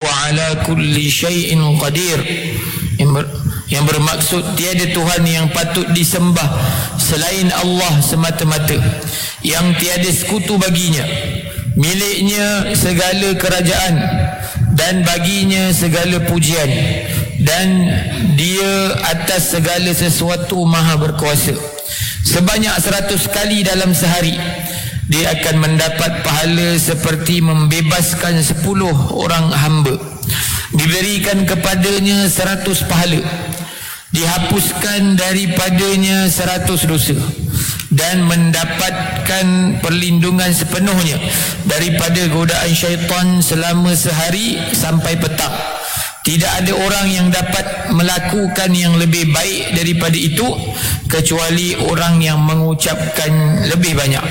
huwa ala kulli syai'in qadir, yang bermaksud tiada Tuhan yang patut disembah selain Allah semata-mata, yang tiada sekutu baginya, miliknya segala kerajaan dan baginya segala pujian, dan dia atas segala sesuatu maha berkuasa. Sebanyak 100 kali dalam sehari dia akan mendapat pahala seperti membebaskan 10 orang hamba. Diberikan kepadanya 100 pahala, dihapuskan daripadanya 100 dosa, dan mendapatkan perlindungan sepenuhnya daripada godaan syaitan selama sehari sampai petang. Tidak ada orang yang dapat melakukan yang lebih baik daripada itu kecuali orang yang mengucapkan lebih banyak.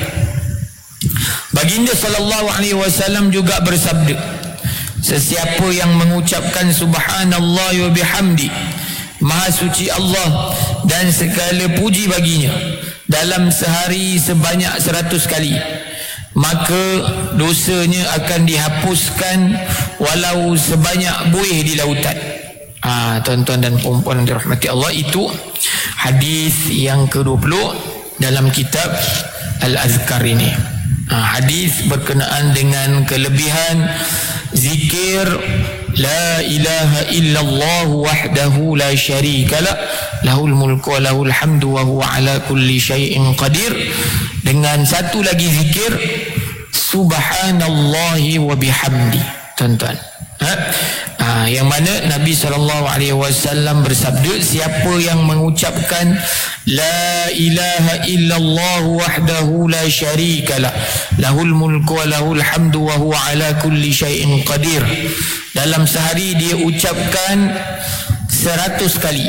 Baginda sallallahu alaihi wasallam juga bersabda, sesiapa yang mengucapkan subhanallah wa bihamdi, maha suci Allah dan segala puji baginya, dalam sehari sebanyak 100 kali, maka dosanya akan dihapuskan walau sebanyak buih di lautan. Tuan-tuan dan puan-puan yang dirahmati Allah, itu hadis yang ke-20 dalam kitab Al-Azkar ini. Hadis berkenaan dengan kelebihan zikir la ilaha illallah wahdahu la syarikalah, lahul mulku wa lahul hamdu wa huwa ala kulli syai'in qadir, dengan satu lagi zikir subhanallahi wa bihamdi. Tuan-tuan, yang mana Nabi SAW bersabda, siapa yang mengucapkan la ilaha illallah wahdahu la syarikalah, lahul mulku wa lahul hamdu wa huwa ala kulli syai'in qadir, dalam sehari dia ucapkan 100 kali,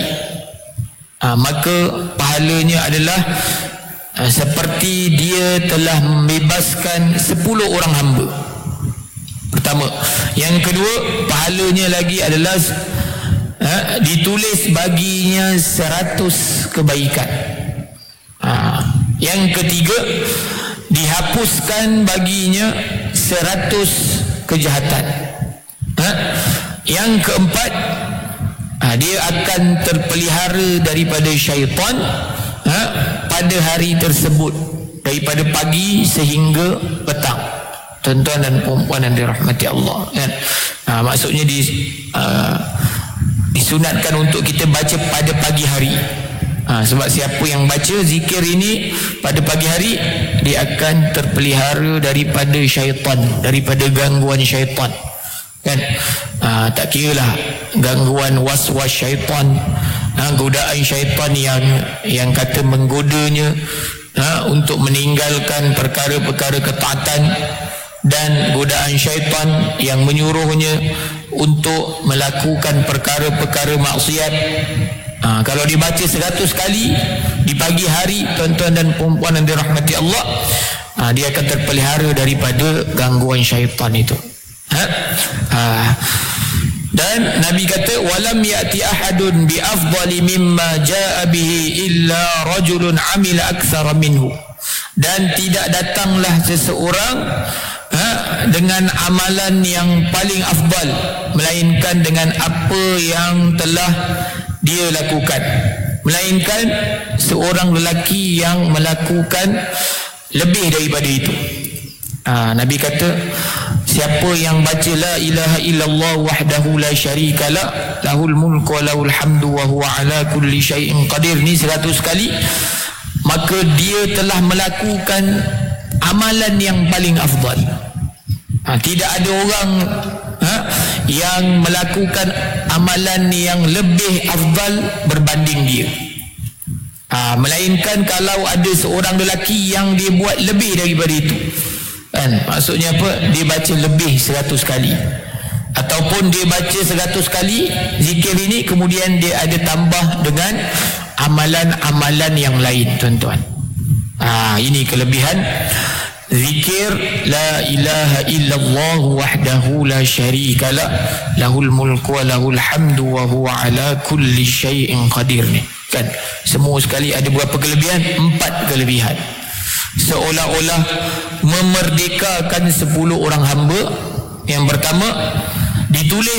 maka pahalanya adalah seperti dia telah membebaskan 10 orang hamba. Pertama. Yang kedua, pahalanya lagi adalah ditulis baginya 100 kebaikan. Yang ketiga, dihapuskan baginya 100 kejahatan. Yang keempat, dia akan terpelihara daripada syaitan pada hari tersebut, daripada pagi sehingga petang. Tuan-tuan dan puan-puan yang dirahmati Allah, kan? Maksudnya disunatkan untuk kita baca pada pagi hari. Sebab siapa yang baca zikir ini pada pagi hari, dia akan terpelihara daripada syaitan, daripada gangguan syaitan, kan? Tak kira lah gangguan was-was syaitan, godaan syaitan yang kata menggodanya untuk meninggalkan perkara-perkara ketaatan, dan godaan syaitan yang menyuruhnya untuk melakukan perkara-perkara maksiat. Kalau dibaca 100 kali di pagi hari, tuan-tuan dan puan-puan yang dirahmati Allah, dia akan terpelihara daripada gangguan syaitan itu. Dan Nabi kata, walam ya'ti ahadun bi afdali mimma jaa bihi illa rajulun amila aktsara minhu, dan tidak datanglah seseorang dengan amalan yang paling afdal melainkan dengan apa yang telah dia lakukan, melainkan seorang lelaki yang melakukan lebih daripada itu. Nabi kata, siapa yang baca la ilaha illallah wahdahu la syarikalah, lahul mulku wa lahul hamdu wa huwa ala kulli syai'in qadir, ni 100 kali, maka dia telah melakukan amalan yang paling afdal. Tidak ada orang yang melakukan amalan yang lebih afdal berbanding dia, melainkan kalau ada seorang lelaki yang dia buat lebih daripada itu, kan? Maksudnya apa? Dia baca lebih 100 kali, ataupun dia baca 100 kali zikir ini, kemudian dia ada tambah dengan amalan-amalan yang lain, tuan-tuan. Ini kelebihan zikir la ilaha illallah wahdahu la syarikalah, lahul mulku wa lahul hamdu wa huwa ala kulli syai'in qadir ni, kan? Semua sekali ada berapa kelebihan? 4 kelebihan. Seolah-olah memerdekakan 10 orang hamba. Yang pertama, ditulis